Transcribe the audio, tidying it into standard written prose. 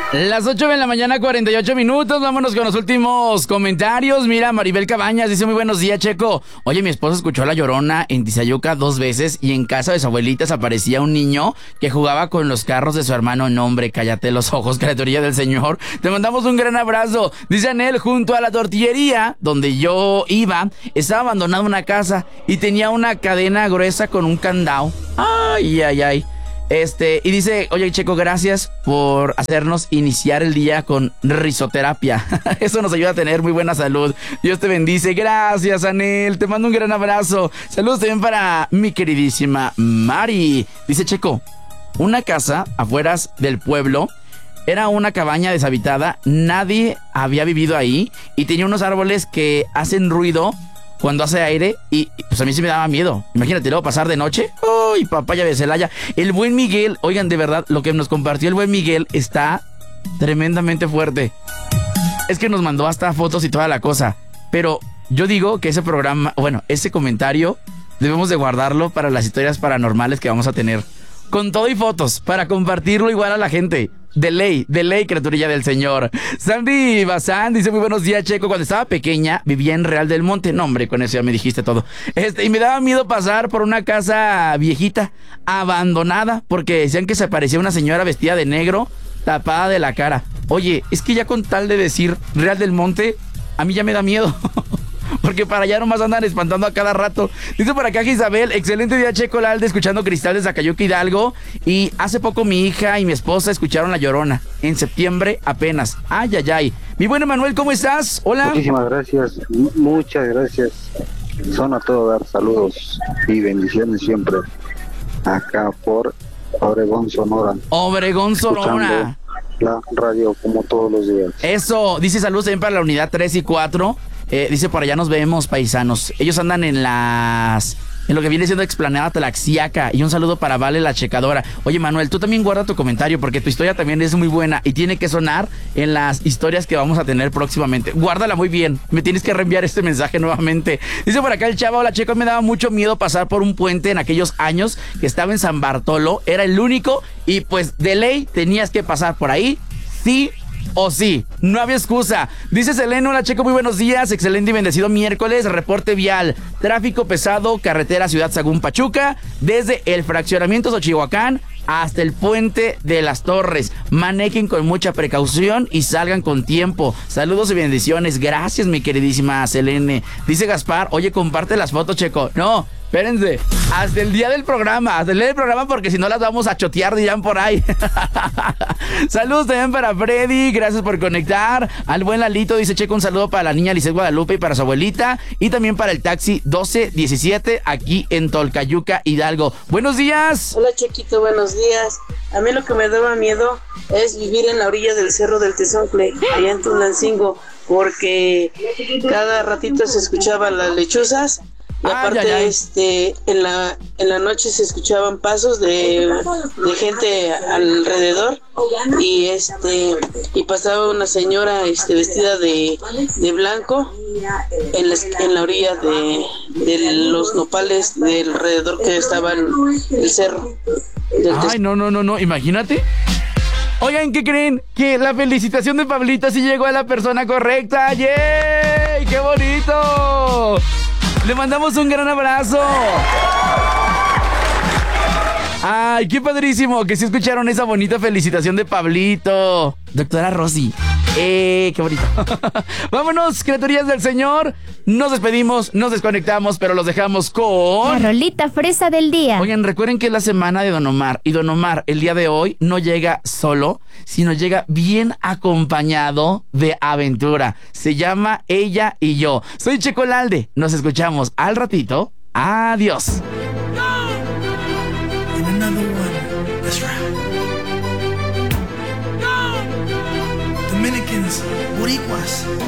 Las 8 de la mañana, 48 minutos. Vámonos con los últimos comentarios. Mira, Maribel Cabañas dice: muy buenos días, Checo. Oye, mi esposo escuchó a La Llorona en Tizayuca 2 veces y en casa de su abuelita se aparecía un niño que jugaba con los carros de su hermano. No, hombre, cállate los ojos, criaturilla del Señor. Te mandamos un gran abrazo. Dice Anel: junto a la tortillería donde yo iba, estaba abandonada una casa y tenía una cadena gruesa con un candado. Ay, ay, ay. Y dice: oye, Checo, gracias por hacernos iniciar el día con risoterapia. Eso nos ayuda a tener muy buena salud. Dios te bendice. Gracias, Anel. Te mando un gran abrazo. Saludos también para mi queridísima Mari. Dice Checo: una casa afueras del pueblo. Era una cabaña deshabitada. Nadie había vivido ahí y tenía unos árboles que hacen ruido cuando hace aire y pues a mí sí me daba miedo. Imagínate, luego pasar de noche. ¡Uy, papaya de Celaya! El buen Miguel, oigan, de verdad, lo que nos compartió el buen Miguel está tremendamente fuerte. Es que nos mandó hasta fotos y toda la cosa. Pero yo digo que ese programa, bueno, ese comentario debemos de guardarlo para las historias paranormales que vamos a tener. Con todo y fotos, para compartirlo igual a la gente. De ley, criaturilla del Señor. Sandy Bazán dice: muy buenos días, Checo. Cuando estaba pequeña, vivía en Real del Monte. No, hombre, con eso ya me dijiste todo. Y me daba miedo pasar por una casa viejita, abandonada, porque decían que se aparecía una señora vestida de negro, tapada de la cara. Oye, es que ya con tal de decir Real del Monte, a mí ya me da miedo. Porque para allá nomás andan espantando a cada rato. Dice por acá Isabel: excelente día, Checo Lalde, escuchando Cristal de Zacayuca, Hidalgo. Y hace poco mi hija y mi esposa escucharon La Llorona. En septiembre apenas. Ay, ay, ay. Mi buen Manuel, ¿cómo estás? Hola. Muchísimas gracias. Muchas gracias. Son a todo dar saludos y bendiciones siempre. Acá por Obregón, Sonora. Obregón, Sonora. La radio como todos los días. Eso. Dice saludos también para la unidad 3 y 4. Dice: por allá nos vemos, paisanos. Ellos andan en lo que viene siendo Explanada Tlaxiaca. Y un saludo para Vale la Checadora. Oye, Manuel, tú también guarda tu comentario, porque tu historia también es muy buena y tiene que sonar en las historias que vamos a tener próximamente. Guárdala muy bien. Me tienes que reenviar este mensaje nuevamente. Dice por acá el chavo: hola, Checo, me daba mucho miedo pasar por un puente en aquellos años que estaba en San Bartolo. Era el único y pues de ley tenías que pasar por ahí. Sí o sí, no había excusa. Dice Selena: hola, Checo, muy buenos días, excelente y bendecido miércoles. Reporte vial: tráfico pesado, carretera Ciudad Sagún Pachuca, desde el fraccionamiento Xochihuacán hasta el puente de las Torres. Manejen con mucha precaución y salgan con tiempo. Saludos y bendiciones. Gracias, mi queridísima Selene. Dice Gaspar: oye, comparte las fotos, Checo. No, espérense, hasta el día del programa, porque si no las vamos a chotear, dirán por ahí. Saludos también para Freddy, gracias por conectar. Al buen Lalito dice: Checo, un saludo para la niña Lisset Guadalupe y para su abuelita. Y también para el taxi 1217 aquí en Tolcayuca, Hidalgo. Buenos días. Hola, Chequito, buenos días. A mí lo que me daba miedo es vivir en la orilla del Cerro del Tezontle, allá en Tulancingo, porque cada ratito se escuchaban las lechuzas. Y aparte, en la noche se escuchaban pasos de gente alrededor y pasaba una señora vestida de blanco en la orilla de los nopales de alrededor que estaban el cerro. Ay, no, imagínate. Oigan, ¿qué creen? Que la felicitación de Pablito sí llegó a la persona correcta. ¡Yay! ¡Qué bonito! Le mandamos un gran abrazo. Ay, qué padrísimo que sí escucharon esa bonita felicitación de Pablito. Doctora Rosy. Qué bonito. Vámonos, criaturías del Señor. Nos despedimos, nos desconectamos, pero los dejamos con la rolita fresa del día. Oigan, recuerden que es la semana de Don Omar. Y Don Omar, el día de hoy, no llega solo, sino llega bien acompañado de aventura. Se llama Ella y Yo. Soy Checo Lalde. Nos escuchamos al ratito. Adiós. Dominicans, Boricuas.